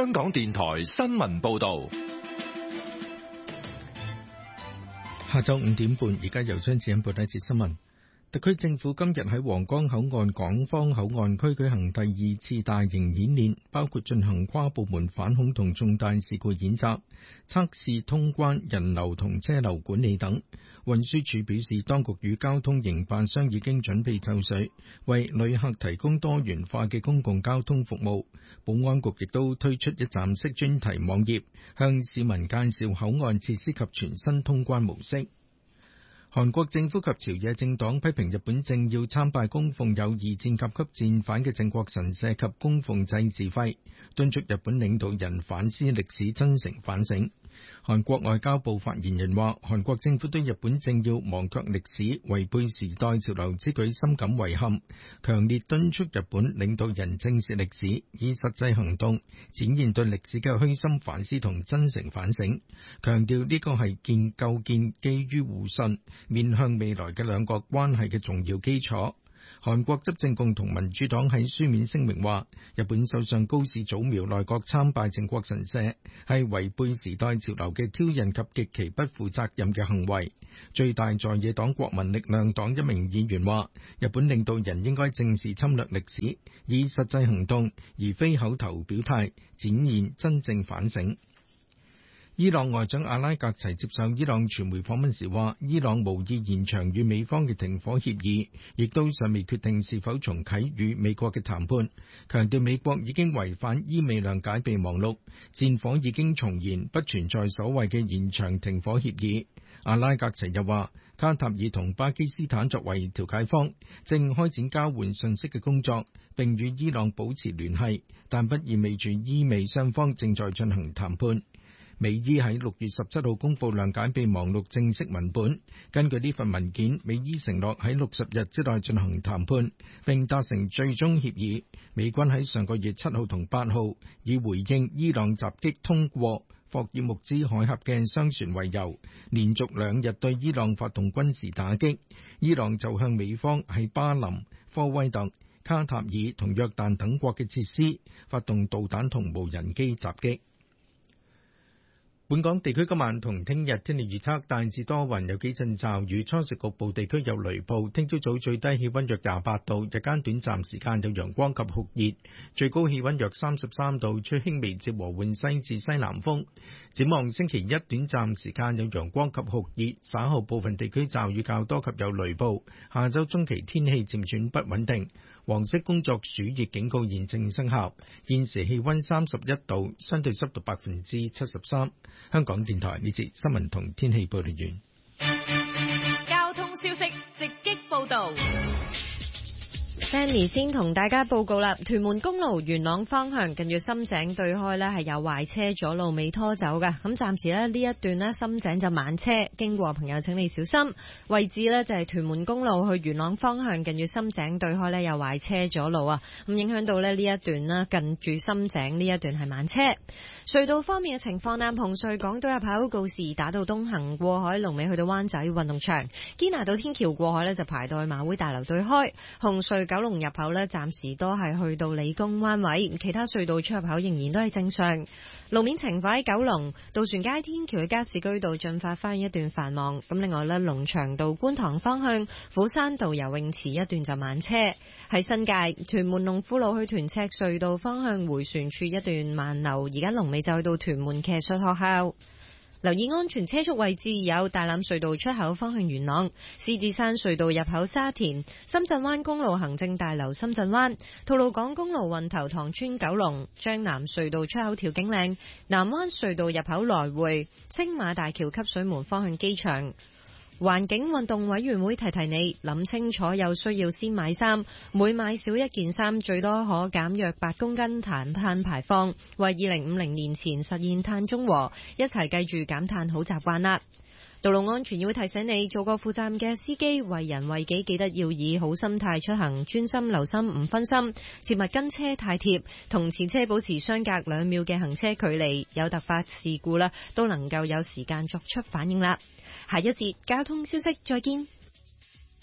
香港電台新聞報道。 下晝5點半，而家由張子欣報一節新聞。特區政府今日喺皇崗口岸港方口岸區舉行第2次大型演練，包括進行跨部門反恐同重大事故演習、測試通關人流同車流管理等。運輸署表示，當局與交通營辦商已經準備就緒，為旅客提供多元化嘅公共交通服務。保安局亦都推出一站式專題網頁，向市民介紹口岸設施及全新通關模式。韓國政府及朝野政黨批評日本政要參拜供奉有二戰甲級戰犯嘅靖國神社及供奉祭祀費，敦促日本領導人反思歷史，真誠反省。韓國外交部發言人話，韓國政府對日本政要忘卻歷史、違背時代潮流之舉深感遺憾，強烈敦促日本領導人正視歷史，以實際行動展現對歷史嘅虛心反思同真誠反省，強調呢個係構建基於互信、面向未來嘅兩國關係嘅重要基礎。韓國執政共同民主黨喺書面聲明話，日本首相高市早苗內閣參拜靖國神社係違背時代潮流嘅挑釁及極其不負責任嘅行為。最大在野黨國民力量黨一名議員話，日本領導人應該正視侵略歷史，以實際行動而非口頭表態，展現真正反省。伊朗外長阿拉格齊接受伊朗傳媒訪問時話，伊朗無意延長與美方嘅停火協議，亦都尚未決定是否重啟與美國嘅談判，強調美國已經違反伊美諒解備忘錄，戰火已經重燃，不存在所謂嘅延長停火協議。阿拉格齊又話，卡塔爾同巴基斯坦作為調解方，正開展交換信息嘅工作，並與伊朗保持聯繫，但不意味住伊美雙方正在進行談判。美伊喺6月17號公布諒解備忘錄正式文本，根據呢份文件，美伊承諾喺60日之內進行談判，並達成最終協議。美軍喺上個月7號同8號以回應伊朗襲擊通過霍爾木茲海峽嘅商船為由，連續2日對伊朗發動軍事打擊。伊朗就向美方喺巴林、科威特、卡塔爾同約旦等國嘅設施發動導彈同無人機襲擊。本港地區今晚同聽日天氣預測，大致多雲，有幾陣驟雨，初時局部地區有雷暴。聽朝早最低氣溫約28度，日間短暫時間有陽光及酷熱，最高氣溫約33度，吹輕微至和緩西至西南風。展望星期一短暫時間有陽光及酷熱，稍後部分地區驟雨較多及有雷暴。下周中期天氣漸轉不穩定。黃色工作暑熱警告現正生效。現時氣溫31度，相對濕度73%。香港電台呢節新聞同天氣報道完。 交通消息直擊報道。 Sammy 先同大家報告啦，屯門公路元朗方向近住深井對開呢係有壞車阻路未拖走嘅，咁暫時呢一段呢深井就慢車，經過朋友請你小心。位置呢就係屯門公路去元朗方向近住深井對開呢有壞車阻路啊，咁影響到呢一段呢近住深井呢一段係慢車。隧道方面嘅情況呢，紅隧港島入口告士打道東行過海龍尾去到灣仔運動場，堅拿道天橋過海呢就排到去馬會大樓對開。紅隧九龍入口呢暫時都係去到理工灣位，其他隧道出入口仍然都係正常。路面情況喺九龍渡船街天橋嘅加士居道進發花園一段繁忙，咁另外呢，龍翔道觀塘方向虎山道游泳池一段就慢車。喺新界屯門龍富路去屯赤隧道方向迴旋處一段慢流，而家龍尾就去到屯門騎術學校。留意安全車速位置有大欖隧道出口方向元朗、獅子山隧道入口沙田、深圳灣公路行政大樓深圳灣、吐露港公路運頭塘村九龍、將南隧道出口調景嶺、南灣隧道入口來回、青馬大橋汲水門方向機場。環境運動委員會提提你，諗清楚有需要先買衫，每買少一件衫，最多可減約8公斤碳排放，為2050年前實現碳中和，一齊記住減碳好習慣啦。道路安全要提醒你，做個負責任嘅司機，為人為己，記得要以好心態出行，專心留心唔分心，切勿跟車太貼，同前車保持相隔2秒嘅行車距離，有突發事故啦，都能夠有時間作出反應啦。下一節交通消息再見。